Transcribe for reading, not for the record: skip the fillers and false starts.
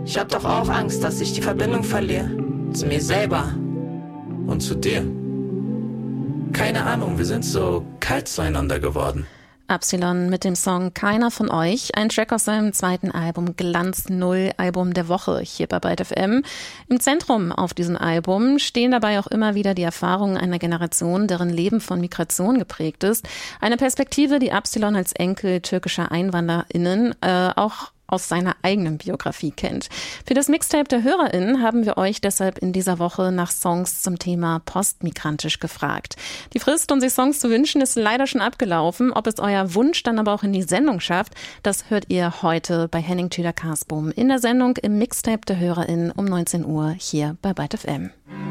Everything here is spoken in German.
Ich hab doch auch Angst, dass ich die Verbindung verliere. Zu mir selber. Und zu dir. Keine Ahnung, wir sind so kalt zueinander geworden. Absilon mit dem Song Keiner von euch, ein Track aus seinem zweiten Album Glanz Null, Album der Woche hier bei Byte FM. Im Zentrum auf diesem Album stehen dabei auch immer wieder die Erfahrungen einer Generation, deren Leben von Migration geprägt ist. Eine Perspektive, die Absilon als Enkel türkischer EinwanderInnen auch aus seiner eigenen Biografie kennt. Für das Mixtape der HörerInnen haben wir euch deshalb in dieser Woche nach Songs zum Thema postmigrantisch gefragt. Die Frist, um sich Songs zu wünschen, ist leider schon abgelaufen. Ob es euer Wunsch dann aber auch in die Sendung schafft, das hört ihr heute bei Henning Tüder-Karsbohm in der Sendung im Mixtape der HörerInnen um 19 Uhr hier bei Byte FM.